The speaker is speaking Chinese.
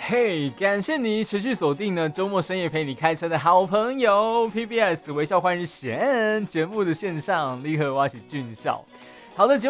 嘿，感谢你持续锁定呢周末深夜陪你开车的好朋友 PBS 微笑换日线节目的线上，你和我一起俊笑。好的节目。